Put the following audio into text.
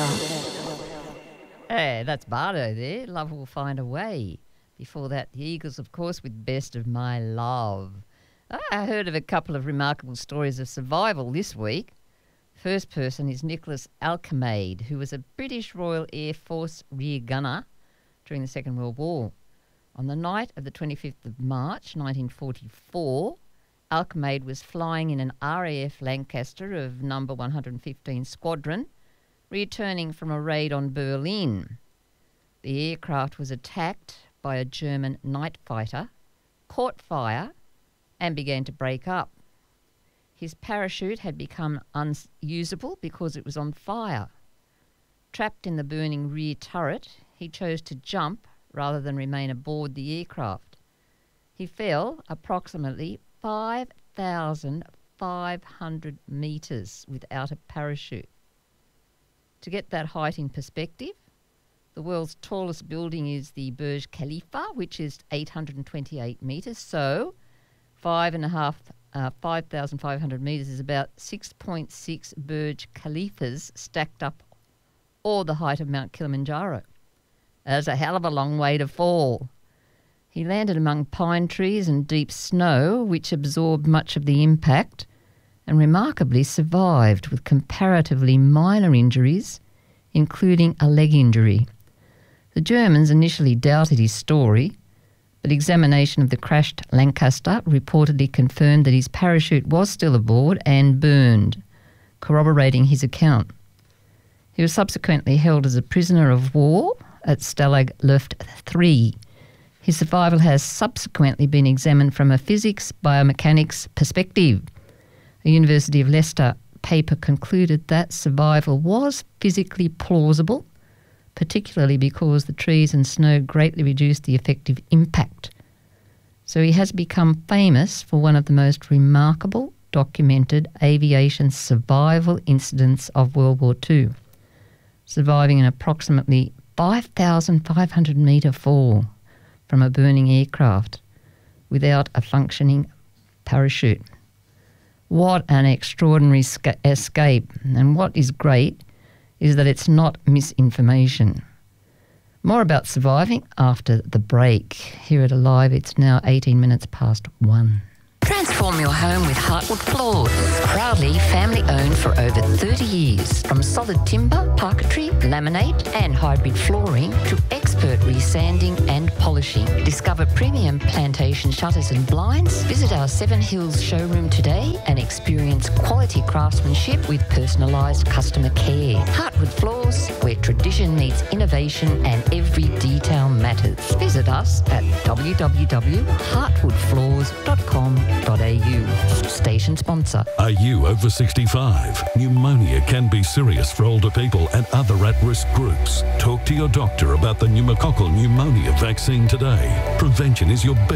Hey, that's Bardo there. Love will find a way. Before that, the Eagles, of course, with Best of My Love. I heard of a couple of remarkable stories of survival this week. First person is Nicholas Alcamaide, who was a British Royal Air Force rear gunner during the Second World War. On the night of the 25th of March 1944, Alcamaide was flying in an RAF Lancaster of No. 115 Squadron, returning from a raid on Berlin. The aircraft was attacked by a German night fighter, caught fire, and began to break up. His parachute had become unusable because it was on fire. Trapped in the burning rear turret, he chose to jump rather than remain aboard the aircraft. He fell approximately 5,500 metres without a parachute. To get that height in perspective, the world's tallest building is the Burj Khalifa, which is 828 metres. So 5,500 metres is about 6.6 Burj Khalifas stacked up, or the height of Mount Kilimanjaro. That's a hell of a long way to fall. He landed among pine trees and deep snow, which absorbed much of the impact, and remarkably survived with comparatively minor injuries, including a leg injury. The Germans initially doubted his story, but examination of the crashed Lancaster reportedly confirmed that his parachute was still aboard and burned, corroborating his account. He was subsequently held as a prisoner of war at Stalag Luft 3. His survival has subsequently been examined from a physics biomechanics perspective. A University of Leicester paper concluded that survival was physically plausible, particularly because the trees and snow greatly reduced the effective impact. So he has become famous for one of the most remarkable documented aviation survival incidents of World War II, surviving an approximately 5,500 metre fall from a burning aircraft without a functioning parachute. What an extraordinary escape. And what is great is that it's not misinformation. More about surviving after the break. Here at Alive, it's now 18 minutes past 1. Transform your home with Heartwood Floors. Proudly family owned for over 30 years. From solid timber, parquetry, laminate and hybrid flooring to expert resanding and polishing. Discover premium plantation shutters and blinds. Visit our Seven Hills showroom today and experience quality craftsmanship with personalised customer care. Heartwood Floors, where tradition meets innovation and every detail matters. Visit us at www.heartwoodfloors.com.au. Station sponsor. Are you over 65? Pneumonia can be serious for older people and other at-risk groups. Talk to your doctor about the pneumococcal pneumonia vaccine today. Prevention is your best